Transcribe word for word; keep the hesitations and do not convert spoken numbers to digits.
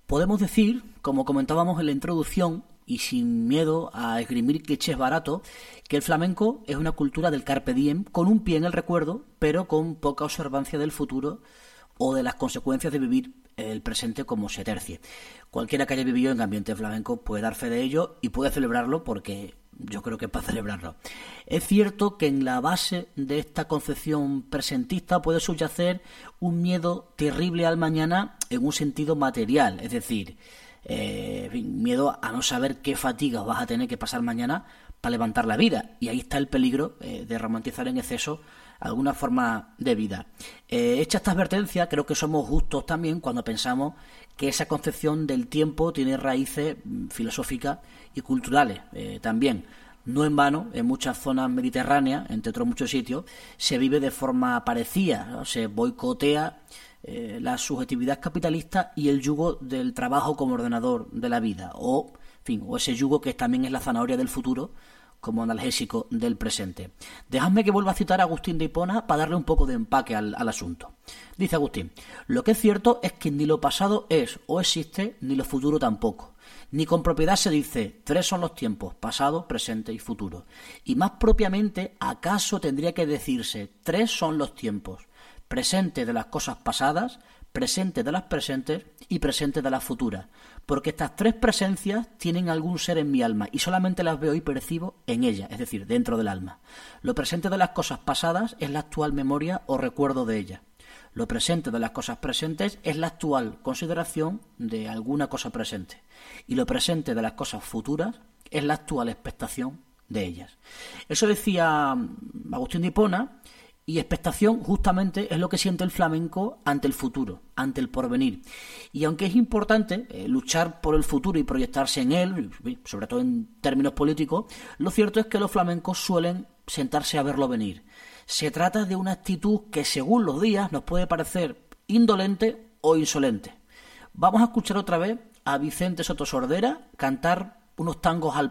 Podemos decir, como comentábamos en la introducción, y sin miedo a esgrimir clichés baratos, que el flamenco es una cultura del carpe diem, con un pie en el recuerdo, pero con poca observancia del futuro o de las consecuencias de vivir el presente como se tercie. Cualquiera que haya vivido en ambiente flamenco puede dar fe de ello y puede celebrarlo, porque yo creo que es para celebrarlo. Es cierto que en la base de esta concepción presentista puede subyacer un miedo terrible al mañana en un sentido material, es decir, eh, en fin, miedo a no saber qué fatigas vas a tener que pasar mañana para levantar la vida, y ahí está el peligro eh, de romantizar en exceso alguna forma de vida. Eh, hecha esta advertencia, creo que somos justos también cuando pensamos que esa concepción del tiempo tiene raíces filosóficas y culturales eh, también. No en vano, en muchas zonas mediterráneas, entre otros muchos sitios, se vive de forma parecida, ¿no? Se boicotea eh, la subjetividad capitalista y el yugo del trabajo como ordenador de la vida, o, en fin, o ese yugo que también es la zanahoria del futuro, como analgésico del presente. Dejadme que vuelva a citar a Agustín de Hipona para darle un poco de empaque al, al asunto. Dice Agustín: lo que es cierto es que ni lo pasado es o existe, ni lo futuro tampoco. Ni con propiedad se dice, tres son los tiempos, pasado, presente y futuro. Y más propiamente, ¿acaso tendría que decirse, tres son los tiempos, presente de las cosas pasadas, presente de las presentes y presente de las futuras? Porque estas tres presencias tienen algún ser en mi alma y solamente las veo y percibo en ella, es decir, dentro del alma. Lo presente de las cosas pasadas es la actual memoria o recuerdo de ellas. Lo presente de las cosas presentes es la actual consideración de alguna cosa presente. Y lo presente de las cosas futuras es la actual expectación de ellas. Eso decía Agustín de Hipona, y expectación justamente es lo que siente el flamenco ante el futuro, ante el porvenir. Y aunque es importante eh, luchar por el futuro y proyectarse en él, sobre todo en términos políticos, lo cierto es que los flamencos suelen sentarse a verlo venir. Se trata de una actitud que según los días nos puede parecer indolente o insolente. Vamos a escuchar otra vez a Vicente Soto Sordera cantar unos tangos al